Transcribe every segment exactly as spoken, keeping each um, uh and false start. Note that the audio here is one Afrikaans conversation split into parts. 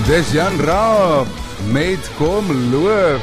Dis Jan Raab met Kom Loop.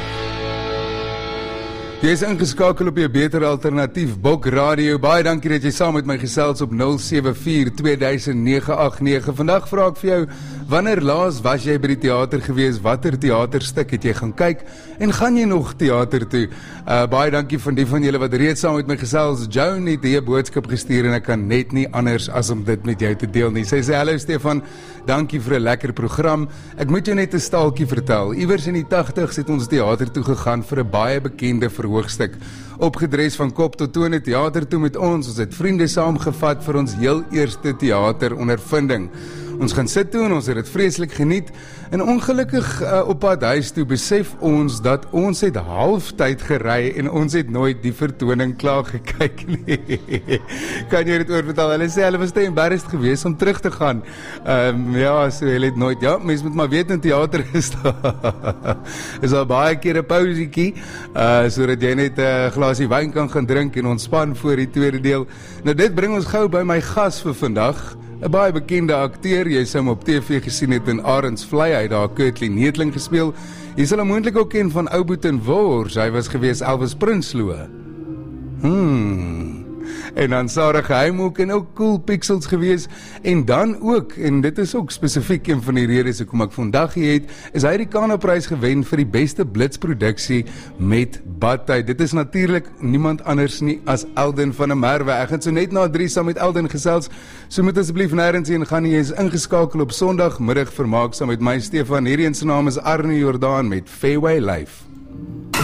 Jy is ingeskakel op jou beter alternatief Bok Radio. Baie dankie dat jy saam met my gesels op nul sewe vier twee nege agt nege. Vandag vra ek vir jou, wanneer laas was jy by die teater gewees? Watter teaterstuk het jy gaan kyk? En gaan jy nog teater toe? Uh, baie dankie van die van julle wat reeds saam met my gesels. Joan het die boodskap gestuur en ek kan net nie anders as om dit met jou te deel nie. Sy sê, hallo Stefan, dankie vir 'n lekker program. Ek moet jou net 'n staaltjie vertel. Iewers in die tagtigs het ons teater toe gegaan vir 'n baie bekende verhoogstuk. Opgedres van kop tot tone teater toe met ons. Ons het vriende saamgevat vir ons heel eerste teaterondervinding. Ons gaan sit toe en ons het dit vreeslik geniet. En ongelukkig uh, op pad huis toe besef ons dat ons het halftyd gery en ons het nooit die vertoning klaar gekyk nie. Kan jy dit oorvertel? Hulle sê hulle was te embarrassed geweest om terug te gaan. Um, ja, so hulle het nooit, ja, mens moet maar weet in theater is daar. is al baie keer 'n pausiekie, uh, so dat jy net 'n uh, glasie wyn kan gaan drink en ontspan voor die tweede deel. Nou dit bring ons gou by my gas vir vandag. 'n baie bekende akteur, jy sou hom op T V gesien het in Arends Vlei, hy het daar Kurtley Neethling gespeel. Jy sal hom moontlik ook ken van Ou Boet en Wors, hy was gewees Elvis Prinsloo. Hmm... En dan Sarah Geheimhoek en ook Cool Pixels gewees. En dan ook, en dit is ook spesifiek een van die redes hoekom ek vandag hier het, is hy die Kana-prys gewen vir die beste blitsproduksie met badtyd. Dit is natuurlik niemand anders nie as Elden van der Merwe. Ek gaan so net na drie saam met Elden gesels. So moet asseblief nêrens heen gaan nie, jy is ingeskakel op Sondagmiddag vermaak saam met my Stefan. Hierdie een se naam is Arnie Jordaan met Fairway Life.